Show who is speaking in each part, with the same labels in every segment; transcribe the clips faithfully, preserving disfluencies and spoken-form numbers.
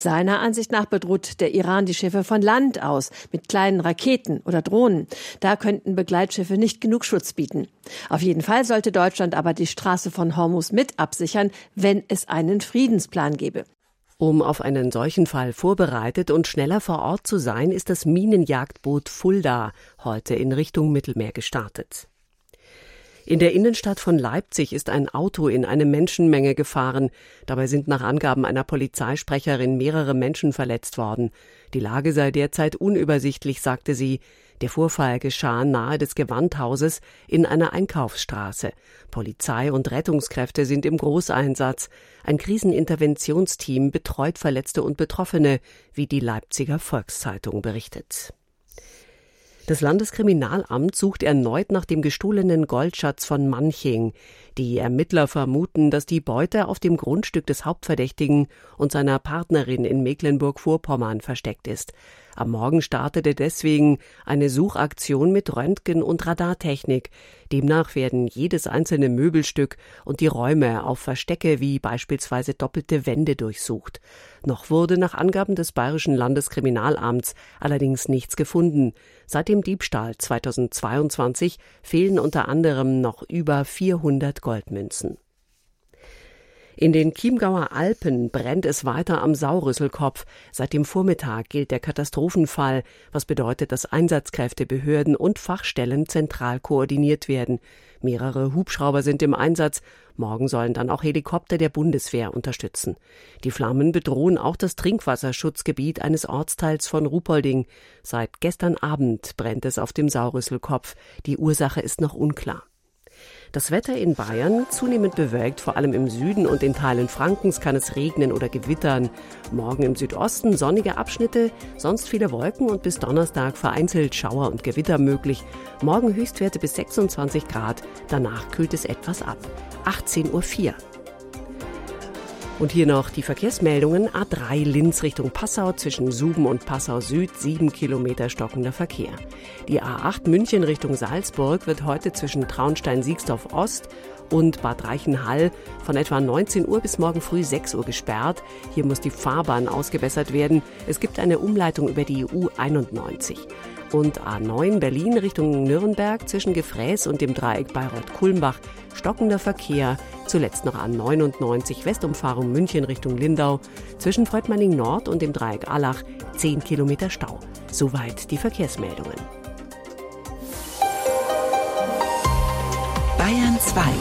Speaker 1: Seiner Ansicht nach bedroht der Iran die Schiffe von Land aus mit kleinen Raketen oder Drohnen. Da könnten Begleitschiffe nicht genug Schutz bieten. Auf jeden Fall sollte Deutschland aber die Straße von Hormuz mit absichern, wenn es einen Friedensplan gäbe.
Speaker 2: Um auf einen solchen Fall vorbereitet und schneller vor Ort zu sein, ist das Minenjagdboot Fulda heute in Richtung Mittelmeer gestartet. In der Innenstadt von Leipzig ist ein Auto in eine Menschenmenge gefahren. Dabei sind nach Angaben einer Polizeisprecherin mehrere Menschen verletzt worden. Die Lage sei derzeit unübersichtlich, sagte sie. Der Vorfall geschah nahe des Gewandhauses in einer Einkaufsstraße. Polizei und Rettungskräfte sind im Großeinsatz. Ein Kriseninterventionsteam betreut Verletzte und Betroffene, wie die Leipziger Volkszeitung berichtet. Das Landeskriminalamt sucht erneut nach dem gestohlenen Goldschatz von Manching. Die Ermittler vermuten, dass die Beute auf dem Grundstück des Hauptverdächtigen und seiner Partnerin in Mecklenburg-Vorpommern versteckt ist. Am Morgen startete deswegen eine Suchaktion mit Röntgen- und Radartechnik. Demnach werden jedes einzelne Möbelstück und die Räume auf Verstecke wie beispielsweise doppelte Wände durchsucht. Noch wurde nach Angaben des Bayerischen Landeskriminalamts allerdings nichts gefunden. Seit dem Diebstahl zweitausendzweiundzwanzig fehlen unter anderem noch über vierhundert Goldmünzen. In den Chiemgauer Alpen brennt es weiter am Saurüsselkopf. Seit dem Vormittag gilt der Katastrophenfall, was bedeutet, dass Einsatzkräfte, Behörden und Fachstellen zentral koordiniert werden. Mehrere Hubschrauber sind im Einsatz. Morgen sollen dann auch Helikopter der Bundeswehr unterstützen. Die Flammen bedrohen auch das Trinkwasserschutzgebiet eines Ortsteils von Ruhpolding. Seit gestern Abend brennt es auf dem Saurüsselkopf. Die Ursache ist noch unklar. Das Wetter in Bayern zunehmend bewölkt, vor allem im Süden und in Teilen Frankens kann es regnen oder gewittern. Morgen im Südosten sonnige Abschnitte, sonst viele Wolken und bis Donnerstag vereinzelt Schauer und Gewitter möglich. Morgen Höchstwerte bis sechsundzwanzig Grad, danach kühlt es etwas ab. achtzehn Uhr vier. Und hier noch die Verkehrsmeldungen. A drei Linz Richtung Passau zwischen Suben und Passau Süd, sieben Kilometer stockender Verkehr. Die A acht München Richtung Salzburg wird heute zwischen Traunstein-Siegsdorf Ost und Bad Reichenhall von etwa neunzehn Uhr bis morgen früh sechs Uhr gesperrt. Hier muss die Fahrbahn ausgebessert werden. Es gibt eine Umleitung über die U einundneunzig. Und A neun Berlin Richtung Nürnberg zwischen Gefräß und dem Dreieck Bayreuth-Kulmbach stockender Verkehr. Zuletzt noch A neunundneunzig Westumfahrung München Richtung Lindau zwischen Fröttmanning Nord und dem Dreieck Allach zehn Kilometer Stau. Soweit die Verkehrsmeldungen.
Speaker 3: Bayern zwei.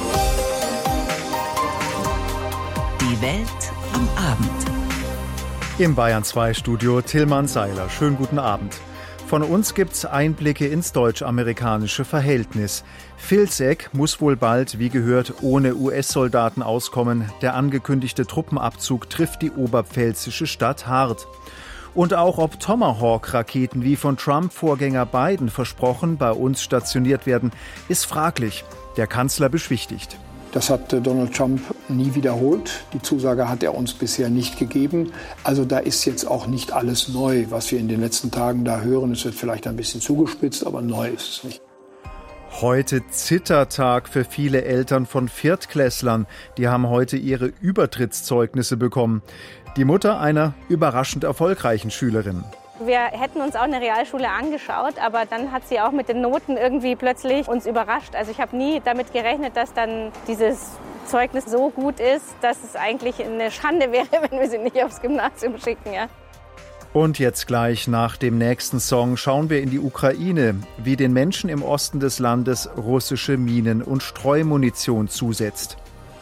Speaker 3: Die Welt am Abend.
Speaker 4: Im Bayern zwei Studio Tilman Seiler. Schönen guten Abend. Von uns gibt's Einblicke ins deutsch-amerikanische Verhältnis. Vilseck muss wohl bald, wie gehört, ohne U S-Soldaten auskommen. Der angekündigte Truppenabzug trifft die oberpfälzische Stadt hart. Und auch ob Tomahawk-Raketen wie von Trump-Vorgänger Biden versprochen bei uns stationiert werden, ist fraglich. Der Kanzler beschwichtigt.
Speaker 5: Das hat Donald Trump nie wiederholt. Die Zusage hat er uns bisher nicht gegeben. Also da ist jetzt auch nicht alles neu, was wir in den letzten Tagen da hören. Es wird vielleicht ein bisschen zugespitzt, aber neu ist es nicht.
Speaker 4: Heute Zittertag für viele Eltern von Viertklässlern. Die haben heute ihre Übertrittszeugnisse bekommen. Die Mutter einer überraschend erfolgreichen Schülerin.
Speaker 6: Wir hätten uns auch eine Realschule angeschaut, aber dann hat sie auch mit den Noten irgendwie plötzlich uns überrascht. Also ich habe nie damit gerechnet, dass dann dieses Zeugnis so gut ist, dass es eigentlich eine Schande wäre, wenn wir sie nicht aufs Gymnasium schicken. Ja.
Speaker 4: Und jetzt gleich nach dem nächsten Song schauen wir in die Ukraine, wie den Menschen im Osten des Landes russische Minen- und Streumunition zusetzt.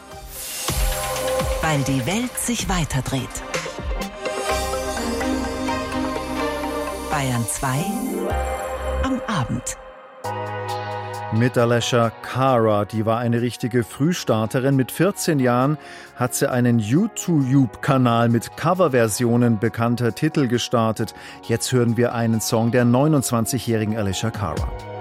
Speaker 3: Weil die Welt sich weiterdreht. Bayern zwei am Abend.
Speaker 4: Mit Alessia Cara, die war eine richtige Frühstarterin. Mit vierzehn Jahren hat sie einen YouTube-Kanal mit Coverversionen bekannter Titel gestartet. Jetzt hören wir einen Song der neunundzwanzigjährigen Alessia Cara.